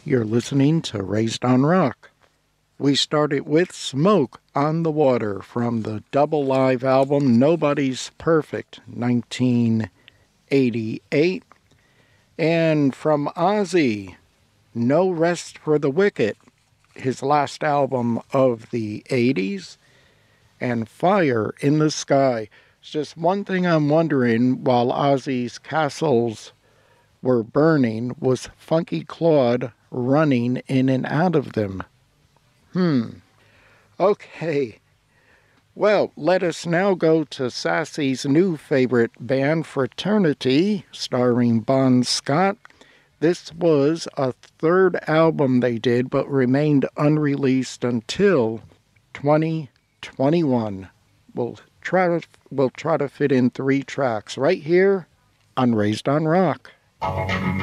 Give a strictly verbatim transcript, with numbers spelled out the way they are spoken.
You're listening to Raised on Rock. We started with Smoke on the Water from the double live album Nobody's Perfect, nineteen eighty-eight. And from Ozzy, No Rest for the Wicked, his last album of the eighties. And Fire in the Sky. It's just one thing I'm wondering, while Ozzy's castles were burning, was Funky Claude running in and out of them? Hmm. Okay. Well, let us now go to Sassy's new favorite band, Fraternity, starring Bon Scott. This was a third album they did, but remained unreleased until twenty twenty-one. We'll try to we'll try to fit in three tracks right here on Raised on Rock.